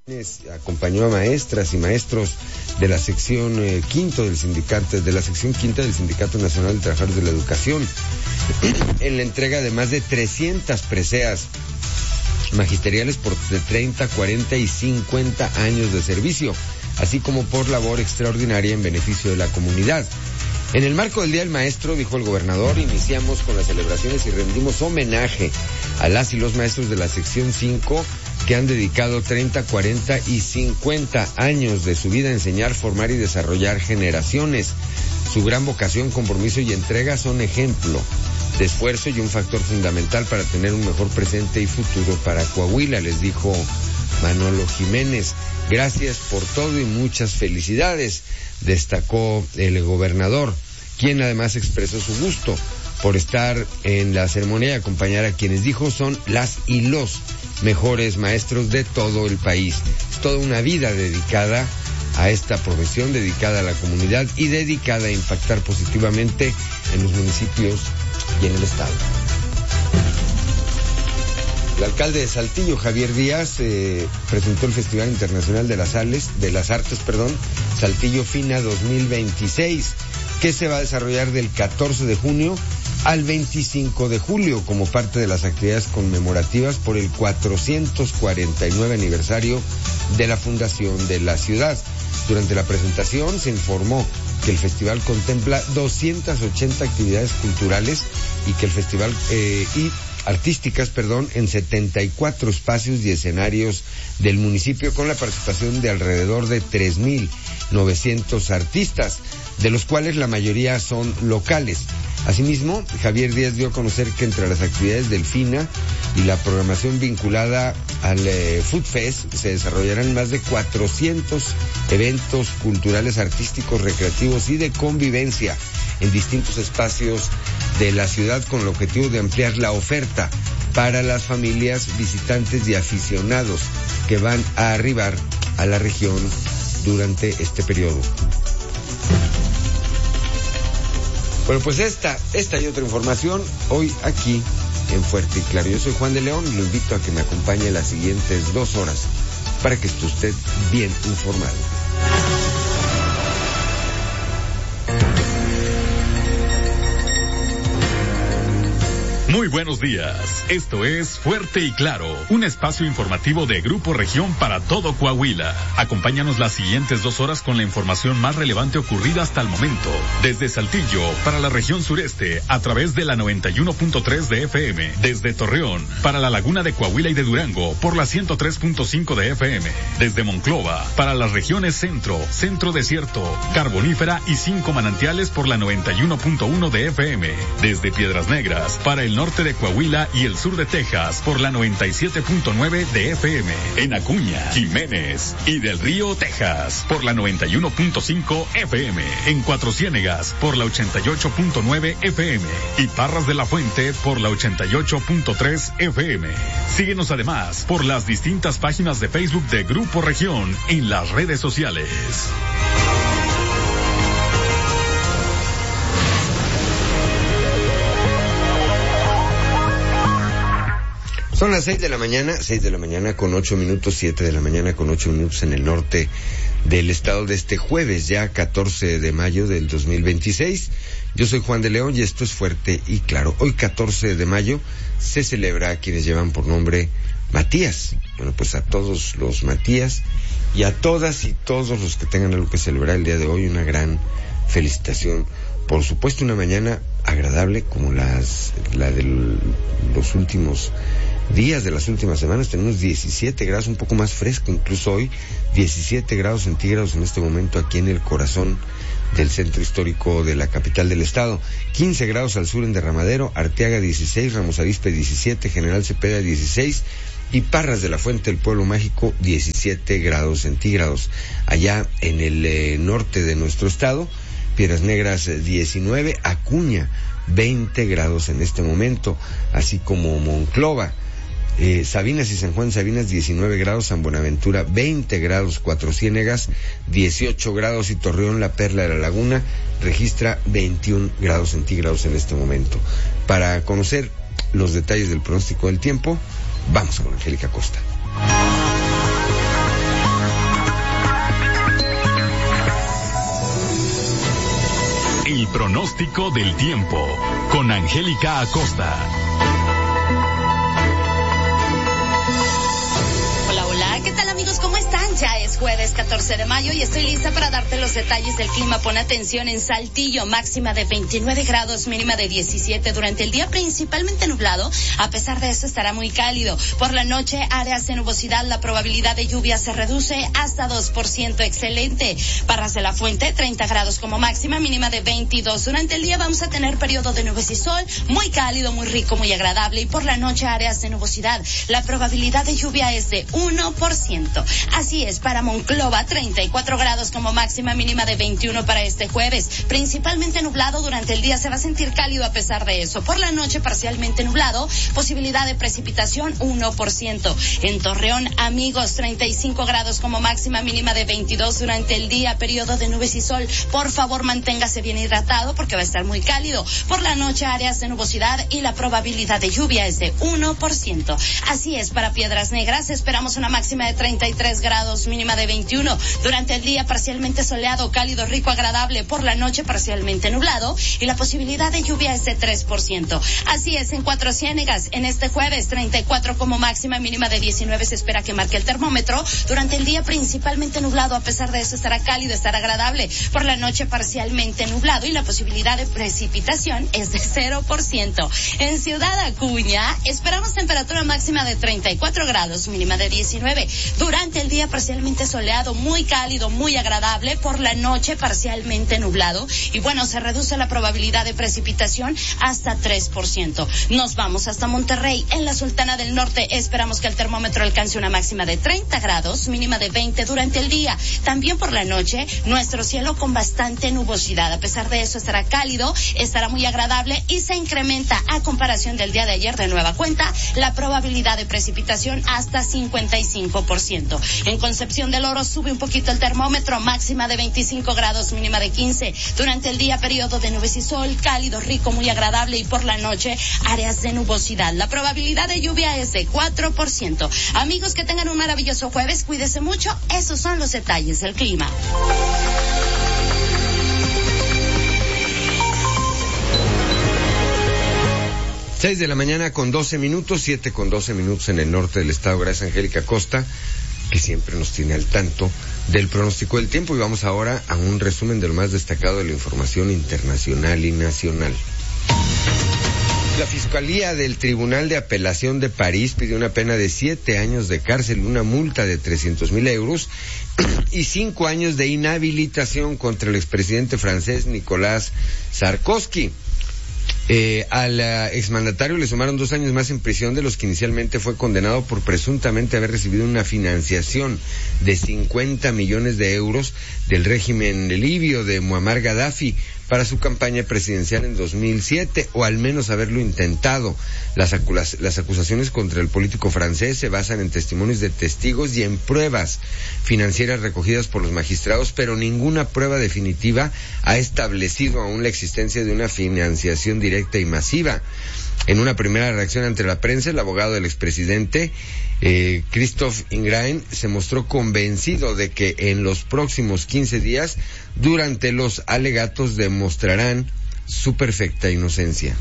Acompañó a maestras y maestros de la sección quinta del Sindicato Nacional de Trabajadores de la Educación en la entrega de más de 300 preseas magisteriales por de 30, 40 y 50 años de servicio, así como por labor extraordinaria en beneficio de la comunidad. En el marco del Día del Maestro, dijo el gobernador, iniciamos con las celebraciones y rendimos homenaje a las y los maestros de la sección 5 que han dedicado 30, 40 y 50 años de su vida a enseñar, formar y desarrollar generaciones. Su gran vocación, compromiso y entrega son ejemplo de esfuerzo y un factor fundamental para tener un mejor presente y futuro para Coahuila, les dijo Manolo Jiménez. Gracias por todo y muchas felicidades, destacó el gobernador, quien además expresó su gusto por estar en la ceremonia y acompañar a quienes dijo son las y los mejores maestros de todo el país. Es toda una vida dedicada a esta profesión, dedicada a la comunidad y dedicada a impactar positivamente en los municipios y en el estado. El alcalde de Saltillo, Javier Díaz, presentó el Festival Internacional de las Artes, Saltillo FINA 2026, que se va a desarrollar del 14 de junio al 25 de julio como parte de las actividades conmemorativas por el 449 aniversario de la fundación de la ciudad. Durante la presentación se informó que el festival contempla 280 actividades culturales y que el festival artísticas, en 74 espacios y escenarios del municipio, con la participación de alrededor de 3,900 artistas, de los cuales la mayoría son locales. Asimismo, Javier Díaz dio a conocer que entre las actividades del FINA y la programación vinculada al Food Fest se desarrollarán más de 400 eventos culturales, artísticos, recreativos y de convivencia en distintos espacios de la ciudad, con el objetivo de ampliar la oferta para las familias, visitantes y aficionados que van a arribar a la región durante este periodo. Bueno, pues esta y otra información hoy aquí en Fuerte y Claro. Yo soy Juan de León y lo invito a que me acompañe las siguientes 2 horas para que esté usted bien informado. Muy buenos días, esto es Fuerte y Claro, un espacio informativo de Grupo Región para todo Coahuila. Acompáñanos las siguientes 2 horas con la información más relevante ocurrida hasta el momento. Desde Saltillo, para la región sureste, a través de la 91.3 de FM. Desde Torreón, para la laguna de Coahuila y de Durango, por la 103.5 de FM. Desde Monclova, para las regiones centro, centro desierto, carbonífera y 5 manantiales por la 91.1 de FM. Desde Piedras Negras, para el norte de Coahuila y el sur de Texas por la 97.9 de FM. En Acuña, Jiménez y del Río, Texas por la 91.5 FM. En Cuatro Ciénegas por la 88.9 FM. Y Parras de la Fuente por la 88.3 FM. Síguenos además por las distintas páginas de Facebook de Grupo Región en las redes sociales. Son las 6 de la mañana con 8 minutos, 7 de la mañana con 8 minutos en el norte del estado de este jueves, ya 14 de mayo del 2026. Yo soy Juan de León y esto es Fuerte y Claro. Hoy 14 de mayo se celebra a quienes llevan por nombre Matías. Bueno, pues a todos los Matías y a todas y todos los que tengan algo que celebrar el día de hoy, una gran felicitación. Por supuesto, una mañana agradable como la de los últimos días de las últimas semanas. Tenemos 17 grados, un poco más fresco incluso hoy, 17 grados centígrados en este momento aquí en el corazón del centro histórico de la capital del estado. 15 grados al sur en Derramadero, Arteaga 16, Ramos Arizpe 17, General Cepeda 16 y Parras de la Fuente, el pueblo mágico, 17 grados centígrados. Allá en el norte de nuestro estado, Piedras Negras 19, Acuña 20 grados en este momento, así como Monclova, Sabinas y San Juan Sabinas 19 grados, San Buenaventura 20 grados, Cuatro Ciénegas 18 grados y Torreón, la Perla de la Laguna, registra 21 grados centígrados en este momento. Para conocer los detalles del pronóstico del tiempo, vamos con Angélica Costa. pronóstico del tiempo con Angélica Acosta. ¿Qué tal, amigos? ¿Cómo están? Ya es jueves 14 de mayo y estoy lista para darte los detalles del clima. Pon atención: en Saltillo, máxima de 29 grados, mínima de 17. Durante el día principalmente nublado, a pesar de eso estará muy cálido. Por la noche, áreas de nubosidad, la probabilidad de lluvia se reduce hasta 2%. Excelente. Parras de la Fuente, 30 grados como máxima, mínima de 22. Durante el día vamos a tener periodo de nubes y sol, muy cálido, muy rico, muy agradable. Y por la noche, áreas de nubosidad, la probabilidad de lluvia es de 1%. Así es, para Monclova, 34 grados como máxima, mínima de 21 para este jueves. Principalmente nublado, durante el día se va a sentir cálido a pesar de eso. Por la noche, parcialmente nublado, posibilidad de precipitación 1%. En Torreón, amigos, 35 grados como máxima, mínima de 22 durante el día, periodo de nubes y sol. Por favor, manténgase bien hidratado porque va a estar muy cálido. Por la noche, áreas de nubosidad y la probabilidad de lluvia es de 1%. Así es, para Piedras Negras esperamos una máxima de 33 grados, mínima de 21. Durante el día parcialmente soleado, cálido, rico, agradable. Por la noche parcialmente nublado y la posibilidad de lluvia es de 3%. Así es, en Cuatro Ciénegas, en este jueves 34 como máxima, mínima de 19 se espera que marque el termómetro. Durante el día principalmente nublado, a pesar de eso estará cálido, estará agradable. Por la noche parcialmente nublado y la posibilidad de precipitación es de 0%. En Ciudad Acuña esperamos temperatura máxima de 34 grados, mínima de 19. Durante el día parcialmente soleado, muy cálido, muy agradable. Por la noche parcialmente nublado y bueno, se reduce la probabilidad de precipitación hasta 3%. Nos vamos hasta Monterrey. En la Sultana del Norte esperamos que el termómetro alcance una máxima de 30 grados, mínima de 20 durante el día. También por la noche, nuestro cielo con bastante nubosidad. A pesar de eso estará cálido, estará muy agradable y se incrementa a comparación del día de ayer de nueva cuenta la probabilidad de precipitación hasta 55%. En Concepción del Oro sube un poquito el termómetro, máxima de 25 grados, mínima de 15. Durante el día, periodo de nubes y sol, cálido, rico, muy agradable. Y por la noche, áreas de nubosidad. La probabilidad de lluvia es de 4%. Amigos, que tengan un maravilloso jueves, cuídese mucho. Esos son los detalles del clima. Seis de la mañana con 12 minutos, 7 con 12 minutos en el norte del estado. Gracias, Angélica Acosta, que siempre nos tiene al tanto del pronóstico del tiempo. Y vamos ahora a un resumen de lo más destacado de la información internacional y nacional. La Fiscalía del Tribunal de Apelación de París pidió una pena de 7 años de cárcel, una multa de 300,000 euros y 5 años de inhabilitación contra el expresidente francés Nicolas Sarkozy. Al exmandatario le sumaron 2 años más en prisión, de los que inicialmente fue condenado por presuntamente haber recibido una financiación de 50 millones de euros del régimen libio de Muammar Gaddafi para su campaña presidencial en 2007, o al menos haberlo intentado. Las acusaciones contra el político francés se basan en testimonios de testigos y en pruebas financieras recogidas por los magistrados, pero ninguna prueba definitiva ha establecido aún la existencia de una financiación directa y masiva. En una primera reacción ante la prensa, el abogado del expresidente, Christophe Ingrain, se mostró convencido de que en los próximos 15 días, durante los alegatos, demostrarán su perfecta inocencia.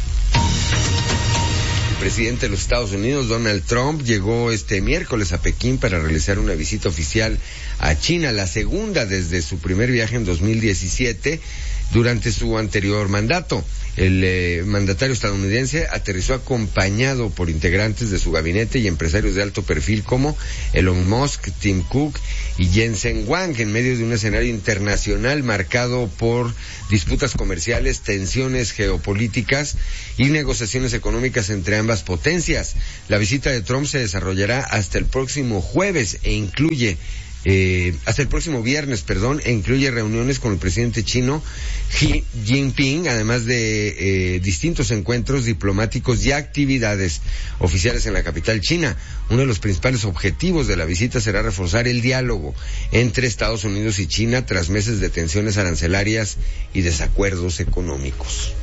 El presidente de los Estados Unidos, Donald Trump, llegó este miércoles a Pekín para realizar una visita oficial a China, la segunda desde su primer viaje en 2017, durante su anterior mandato. El mandatario estadounidense aterrizó acompañado por integrantes de su gabinete y empresarios de alto perfil como Elon Musk, Tim Cook y Jensen Huang, en medio de un escenario internacional marcado por disputas comerciales, tensiones geopolíticas y negociaciones económicas entre ambas potencias. La visita de Trump se desarrollará hasta el próximo jueves hasta el próximo viernes, e incluye reuniones con el presidente chino Xi Jinping, además de distintos encuentros diplomáticos y actividades oficiales en la capital china. Uno de los principales objetivos de la visita será reforzar el diálogo entre Estados Unidos y China tras meses de tensiones arancelarias y desacuerdos económicos.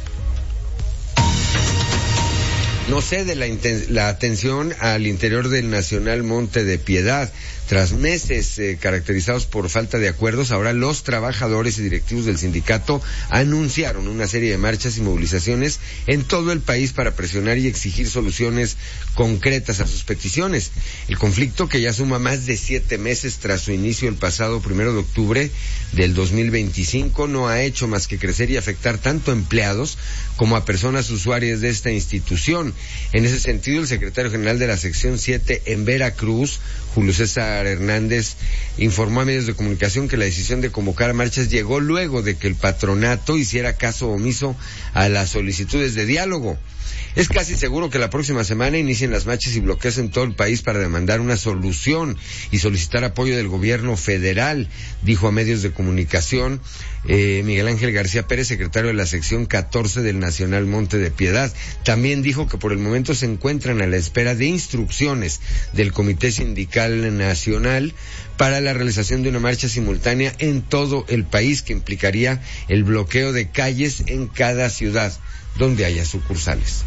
No cede la atención al interior del Nacional Monte de Piedad. Tras meses caracterizados por falta de acuerdos, ahora los trabajadores y directivos del sindicato anunciaron una serie de marchas y movilizaciones en todo el país para presionar y exigir soluciones concretas a sus peticiones. El conflicto, que ya suma más de 7 meses tras su inicio el pasado 1 de octubre del 2025, no ha hecho más que crecer y afectar tanto a empleados como a personas usuarias de esta institución. En ese sentido, el secretario general de la sección 7 en Veracruz, Julio César Hernández, informó a medios de comunicación que la decisión de convocar marchas llegó luego de que el patronato hiciera caso omiso a las solicitudes de diálogo. Es casi seguro que la próxima semana inicien las marchas y bloqueos en todo el país para demandar una solución y solicitar apoyo del gobierno federal, dijo a medios de comunicación Miguel Ángel García Pérez, secretario de la sección 14 del Nacional Monte de Piedad. También dijo que por el momento se encuentran a la espera de instrucciones del Comité Sindical Nacional para la realización de una marcha simultánea en todo el país, que implicaría el bloqueo de calles en cada ciudad donde haya sucursales.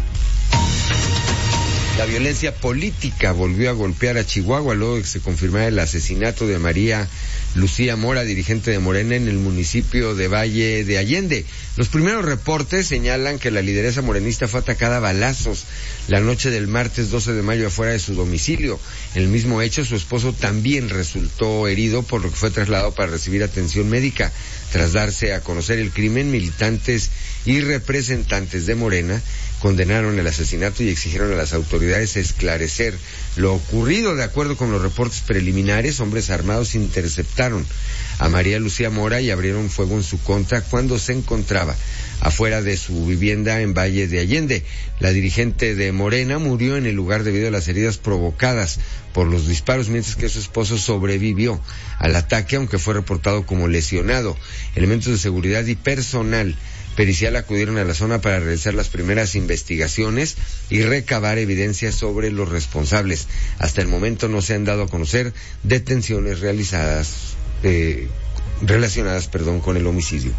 La violencia política volvió a golpear a Chihuahua luego de que se confirmara el asesinato de María Lucía Mora, dirigente de Morena en el municipio de Valle de Allende. Los primeros reportes señalan que la lideresa morenista fue atacada a balazos la noche del martes 12 de mayo afuera de su domicilio. En el mismo hecho, su esposo también resultó herido, por lo que fue trasladado para recibir atención médica. Tras darse a conocer el crimen, militantes y representantes de Morena condenaron el asesinato y exigieron a las autoridades esclarecer lo ocurrido. De acuerdo con los reportes preliminares, hombres armados interceptaron a María Lucía Mora y abrieron fuego en su contra cuando se encontraba afuera de su vivienda en Valle de Allende. La dirigente de Morena murió en el lugar debido a las heridas provocadas por los disparos, mientras que su esposo sobrevivió al ataque, aunque fue reportado como lesionado. Elementos de seguridad y personal pericial acudieron a la zona para realizar las primeras investigaciones y recabar evidencia sobre los responsables. Hasta el momento no se han dado a conocer detenciones relacionadas con el homicidio.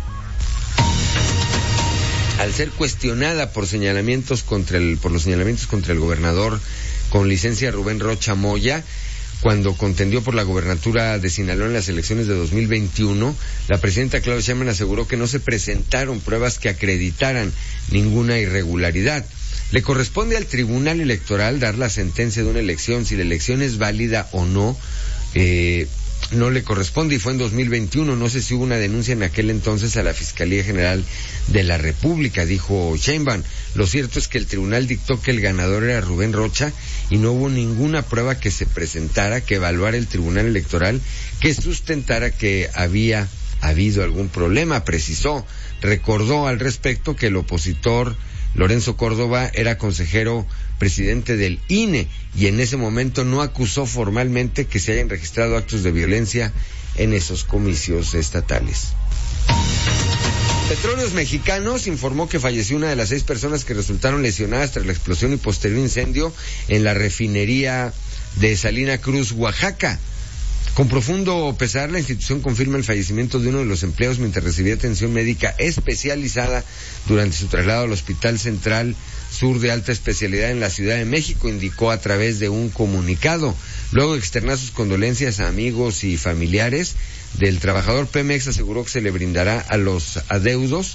Al ser cuestionada por los señalamientos contra el gobernador con licencia Rubén Rocha Moya, cuando contendió por la gobernatura de Sinaloa en las elecciones de 2021, la presidenta Claudia Sheinbaum aseguró que no se presentaron pruebas que acreditaran ninguna irregularidad. Le corresponde al Tribunal Electoral dar la sentencia de una elección, si la elección es válida o no. No le corresponde, y fue en 2021, no sé si hubo una denuncia en aquel entonces a la Fiscalía General de la República, dijo Sheinbaum. Lo cierto es que el tribunal dictó que el ganador era Rubén Rocha y no hubo ninguna prueba que se presentara, que evaluara el Tribunal Electoral, que sustentara que había habido algún problema, precisó. Recordó al respecto que el opositor Lorenzo Córdoba era consejero presidente del INE y en ese momento no acusó formalmente que se hayan registrado actos de violencia en esos comicios estatales. Petróleos Mexicanos informó que falleció una de las 6 personas que resultaron lesionadas tras la explosión y posterior incendio en la refinería de Salina Cruz, Oaxaca. Con profundo pesar, la institución confirma el fallecimiento de uno de los empleados mientras recibía atención médica especializada durante su traslado al Hospital Central Sur de Alta Especialidad en la Ciudad de México, indicó a través de un comunicado. Luego de externar sus condolencias a amigos y familiares del trabajador, Pemex aseguró que se le brindará a los deudos,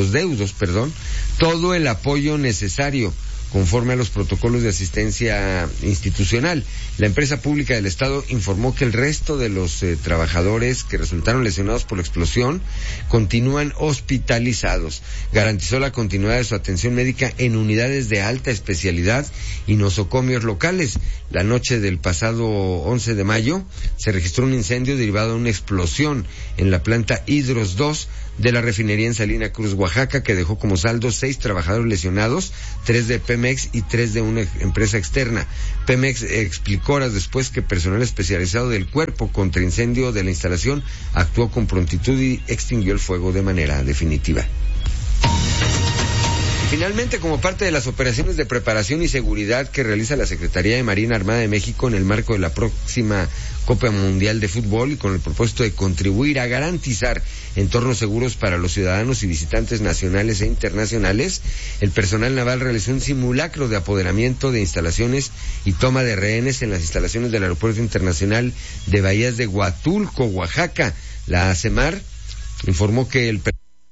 todo el apoyo necesario conforme a los protocolos de asistencia institucional. La empresa pública del Estado informó que el resto de los trabajadores que resultaron lesionados por la explosión continúan hospitalizados. Garantizó la continuidad de su atención médica en unidades de alta especialidad y nosocomios locales. La noche del pasado 11 de mayo se registró un incendio derivado de una explosión en la planta Hidros 2 de la refinería en Salina Cruz, Oaxaca, que dejó como saldo 6 trabajadores lesionados, 3 de Pemex y 3 de una empresa externa. Pemex explicó horas después que personal especializado del Cuerpo contra Incendio de la instalación actuó con prontitud y extinguió el fuego de manera definitiva. Finalmente, como parte de las operaciones de preparación y seguridad que realiza la Secretaría de Marina Armada de México en el marco de la próxima Copa Mundial de Fútbol y con el propósito de contribuir a garantizar entornos seguros para los ciudadanos y visitantes nacionales e internacionales, el personal naval realizó un simulacro de apoderamiento de instalaciones y toma de rehenes en las instalaciones del Aeropuerto Internacional de Bahías de Huatulco, Oaxaca. La ACEMAR informó que el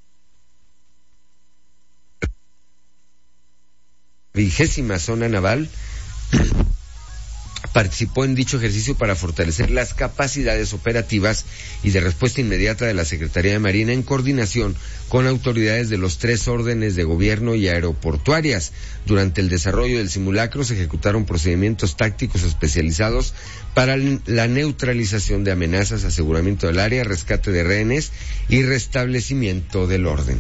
20ª Zona Naval participó en dicho ejercicio para fortalecer las capacidades operativas y de respuesta inmediata de la Secretaría de Marina en coordinación con autoridades de los 3 órdenes de gobierno y aeroportuarias. Durante el desarrollo del simulacro se ejecutaron procedimientos tácticos especializados para la neutralización de amenazas, aseguramiento del área, rescate de rehenes y restablecimiento del orden.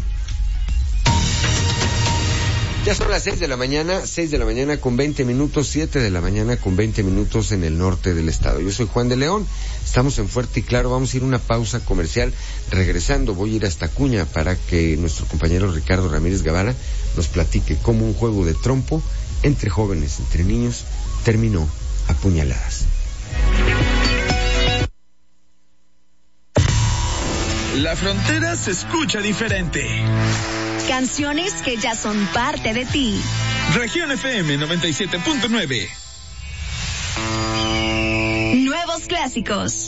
Ya son las 6 de la mañana con 20 minutos, 7 de la mañana con 20 minutos en el norte del estado. Yo soy Juan de León, estamos en Fuerte y Claro, vamos a ir a una pausa comercial. Regresando voy a ir hasta Acuña para que nuestro compañero Ricardo Ramírez Guevara nos platique cómo un juego de trompo entre jóvenes, entre niños, terminó a puñaladas. La frontera se escucha diferente. Canciones que ya son parte de ti. Región FM 97.9. Nuevos clásicos.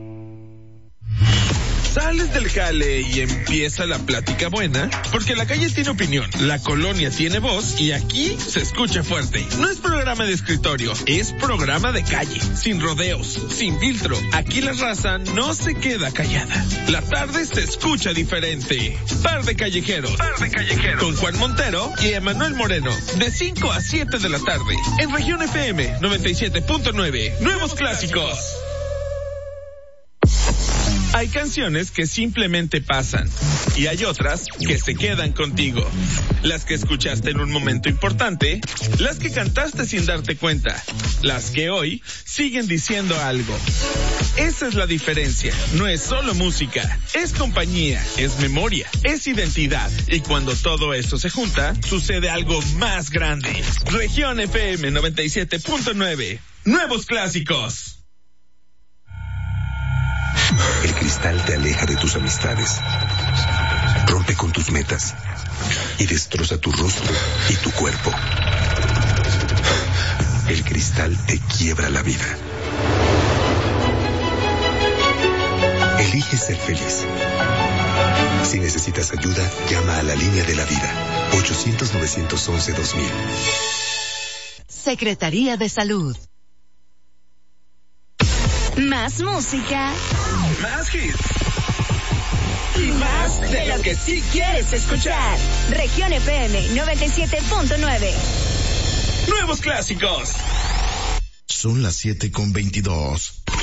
Sales del jale y empieza la plática buena, porque la calle tiene opinión, la colonia tiene voz y aquí se escucha fuerte. No es programa de escritorio, es programa de calle, sin rodeos, sin filtro. Aquí la raza no se queda callada. La tarde se escucha diferente. Par de callejeros. Con Juan Montero y Emanuel Moreno, de 5 a 7 de la tarde, en Región FM 97.9. Nuevos clásicos. Hay canciones que simplemente pasan y hay otras que se quedan contigo. Las que escuchaste en un momento importante, las que cantaste sin darte cuenta, las que hoy siguen diciendo algo. Esa es la diferencia. No es solo música, es compañía, es memoria, es identidad. Y cuando todo esto se junta, sucede algo más grande. Región FM 97.9. Nuevos clásicos. El cristal te aleja de tus amistades, rompe con tus metas y destroza tu rostro y tu cuerpo. El cristal te quiebra la vida. Elige ser feliz. Si necesitas ayuda, llama a la línea de la vida. 800-911-2000. Secretaría de Salud. Más música. Más hits. Y más de lo que sí quieres escuchar. Región FM 97.9. Nuevos clásicos. Son las 7:22.